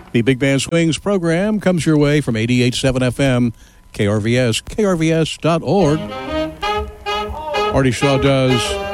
The Big Band Swings program comes your way from 88.7 FM, KRVS, krvs.org. Artie Shaw does